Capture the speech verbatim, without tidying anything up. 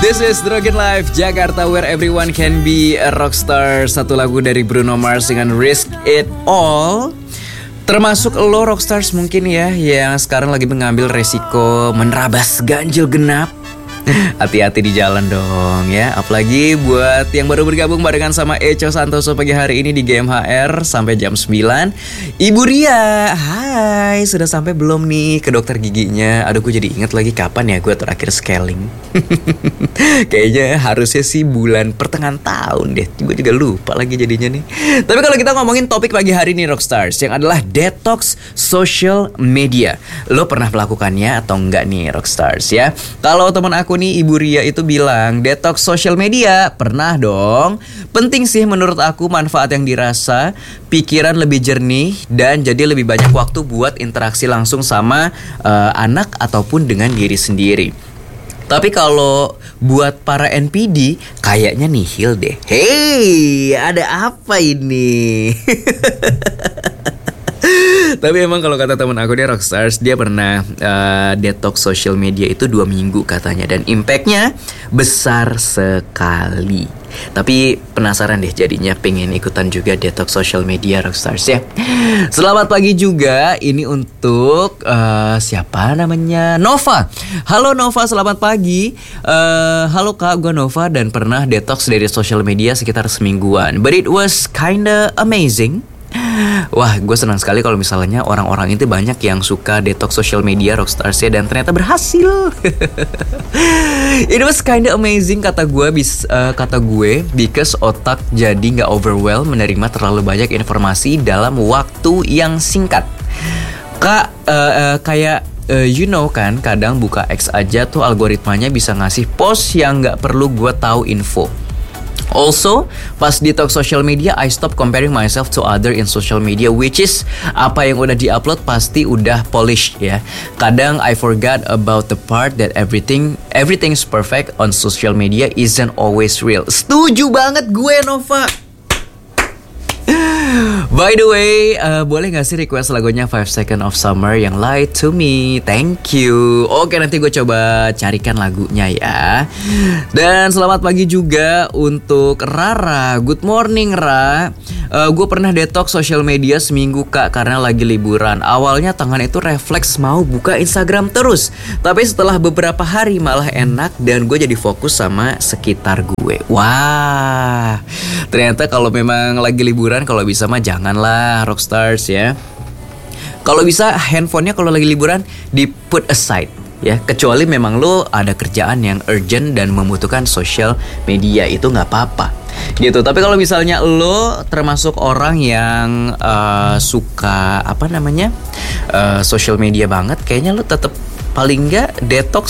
This is Drogen Live Jakarta, where everyone can be a rockstar. Satu lagu dari Bruno Mars dengan Risk It All. Termasuk lo rockstars mungkin ya, yang sekarang lagi mengambil resiko menerabas ganjil genap. Hati-hati di jalan dong ya. Apalagi buat yang baru bergabung barengan sama Echo Santoso pagi hari ini di G M H R sampai jam sembilan. Ibu Ria, hai, sudah sampai belum nih ke dokter giginya? Aduh, gue jadi ingat lagi kapan ya gue terakhir scaling. Kayaknya harusnya sih bulan pertengahan tahun deh. Gue juga lupa lagi jadinya nih. Tapi kalau kita ngomongin topik pagi hari ini rockstars, yang adalah detox social media, lo pernah melakukannya atau enggak nih rockstars ya? Kalau teman aku nih Ibu Ria itu bilang detox social media, pernah dong. Penting sih menurut aku, manfaat yang dirasa, pikiran lebih jernih, dan jadi lebih banyak waktu buat interaksi langsung sama uh, anak ataupun dengan diri sendiri. Tapi kalau buat para N P D kayaknya nihil deh. Hey, ada apa ini? Tapi emang kalau kata teman aku dia rockstars, dia pernah uh, detox social media itu dua minggu katanya, dan impactnya besar sekali. Tapi penasaran deh jadinya, pengen ikutan juga detox social media rockstars ya. Selamat pagi juga ini untuk uh, siapa namanya, Nova. Halo Nova, selamat pagi. uh, Halo kak, gue Nova dan pernah detox dari social media sekitar semingguan. But it was kinda amazing. Wah, gue senang sekali kalau misalnya orang-orang itu banyak yang suka detox social media rockstars ya, dan ternyata berhasil. It was kinda amazing kata gue, bis, uh, kata gue, because otak jadi nggak overwhelmed menerima terlalu banyak informasi dalam waktu yang singkat. Kak, uh, uh, kayak uh, you know kan, kadang buka X aja tuh algoritmanya bisa ngasih post yang nggak perlu gue tahu info. Also, pas detox social media, I stop comparing myself to other in social media, which is apa yang udah diupload pasti udah polished ya. Kadang I forgot about the part that everything everything's perfect on social media isn't always real. Setuju banget gue, Nova. By the way, uh, boleh gak sih request lagunya Five Seconds of Summer yang Lie to Me? Thank you. Oke, nanti gue coba carikan lagunya ya. Dan selamat pagi juga untuk Rara. Good morning Ra. uh, Gue pernah detox social media seminggu kak, karena lagi liburan. Awalnya tangan itu refleks mau buka Instagram terus, tapi setelah beberapa hari malah enak dan gue jadi fokus sama sekitar gue. Wah, ternyata kalau memang lagi liburan, kalau bisa mah janganlah rockstars ya. Kalau bisa handphonenya kalau lagi liburan di put aside ya, kecuali memang lo ada kerjaan yang urgent dan membutuhkan social media, itu nggak apa-apa gitu. Tapi kalau misalnya lo termasuk orang yang uh, suka apa namanya uh, social media banget, kayaknya lo tetap paling nggak detox